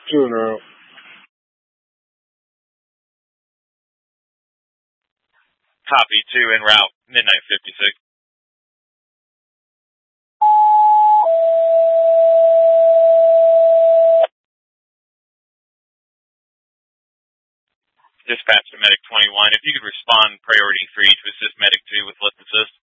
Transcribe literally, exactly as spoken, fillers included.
Two in a row. Copy, two en route, Midnight fifty-six. Dispatch to Medic twenty-one. If you could respond priority three to assist Medic two with lift assist.